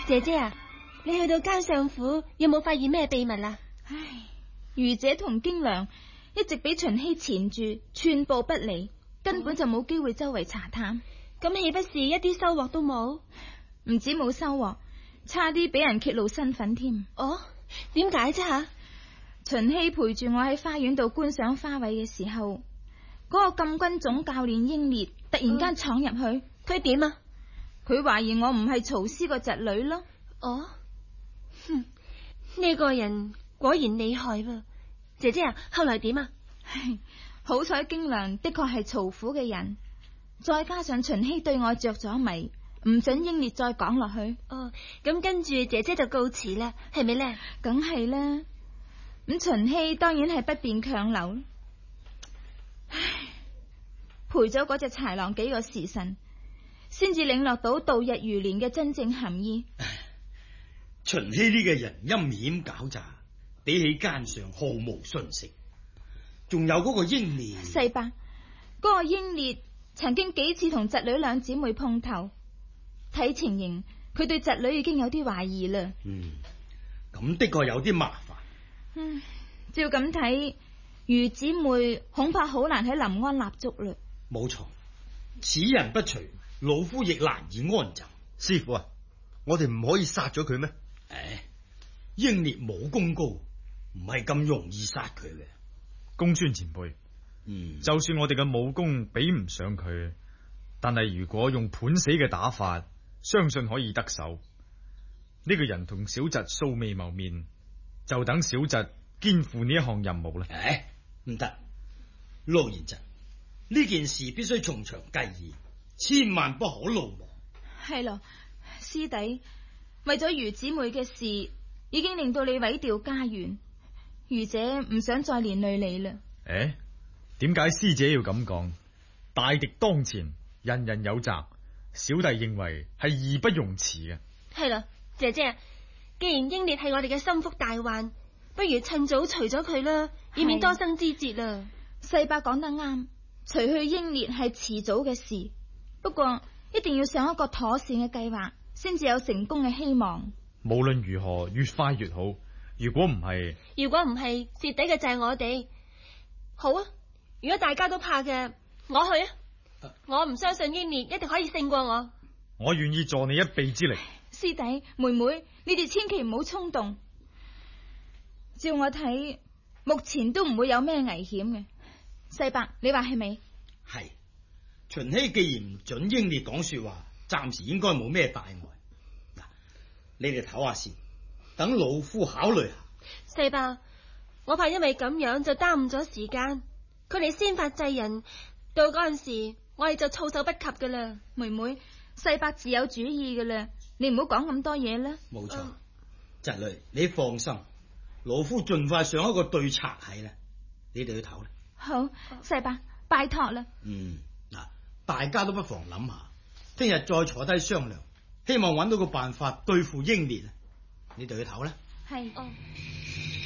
姐姐啊，你去到監上府有冇發現咩秘密啦？ 唉，余姐同京良一直俾秦希纏住，寸步不離，根本就冇機會周圍查探。 咁豈不是一啲收穫都冇？ 唔止冇收穫，差啲俾人揭露身份添。 哦，點解啫吓？ 秦希陪住我喺花園度觀賞花卉嘅時候，嗰個禁軍總教練英烈突然間闖入去， 佢點啊？ 佢懷疑我唔係曹師個侄女咯。 哦，哼，呢個人果然厲害喎。姐姐啊，後來點啊？ 好彩京良的確係曹府嘅人，再加上秦希對我着咗迷，唔准英烈再講落去。 哦，咁跟住姐姐就告辭啦，係咪呢？ 梗係啦。咁秦希當然係不便強留。唉，陪咗嗰隻豺狼幾個時辰，先至領略到度日如年嘅真正含義。 秦希呢個人陰險狡詐，比起奸上毫無遜色。仲有嗰個英烈， 世伯，嗰個英烈曾經幾次同侄女兩姊妹碰頭，睇情形佢對侄女已經有啲懷疑啦。 咁的確有啲麻煩。 照咁睇，余姊妹恐怕好難喺臨安立足啦。 冇錯，此人不除，老夫亦難以安枕。 師傅啊，我哋唔可以殺咗佢咩？ 英烈武功高，唔係咁容易殺佢嘅。 公孫前輩，就算我哋嘅武功比唔上佢，但係如果用判死嘅打法，相信可以得手。呢個人同小侄素未謀面，就等小侄肩負呢一項任務啦。 唔得，陸賢侄，呢件事必須從長計議，千萬不可魯莽。 係咯，師弟，為咗余姊妹嘅事，已經令到你毀掉家園，余姐唔想再連累你啦。 點解師姐要咁講？大敵當前，人人有責，小弟認為係義不容辭嘅。 係啦，姐姐，既然英烈係我哋嘅心腹大患，不如趁早除咗佢啦，以免多生枝節啦。 世伯講得啱，除去英烈係遲早嘅事，不過一定要想一個妥善嘅計劃，先至有成功嘅希望。 無論如何，越快越好。如果唔係， 蝕底嘅就係我哋。好啊，如果大家都怕嘅，我去啊！我唔相信英烈一定可以勝過我。 我願意助你一臂之力。 師弟妹妹，你哋千祈唔好衝動。照我睇，目前都唔會有咩危險嘅。世伯，你話係咪？ 係。秦希既然唔准英烈講說話，暫時應該冇咩大礙。嗱，你哋唞下先，等老夫考慮下。 世伯，我怕因為咁樣就耽誤咗時間，佢哋先發制人，到嗰陣時我哋就措手不及噶啦。 妹妹，世伯自有主意噶啦，你唔好講咁多嘢啦。 冇錯，侄女你放心，老夫盡快想一個對策係啦，你哋去唞啦。 好，世伯拜託啦。 嗱，大家都不妨諗下，聽日再坐低商量，希望揾到個辦法對付英烈啊！你哋去唞啦。 係。